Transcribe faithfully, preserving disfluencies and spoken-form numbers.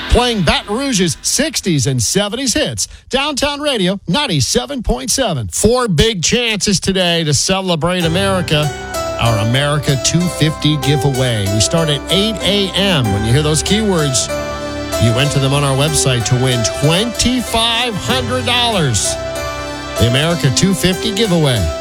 Playing Baton Rouge's sixties and seventies hits. Downtown Radio, ninety-seven point seven. Four big chances today to celebrate America. Our America two fifty giveaway. We start at eight a.m. When you hear those keywords, you enter them on our website to win two thousand five hundred dollars. The America two fifty giveaway.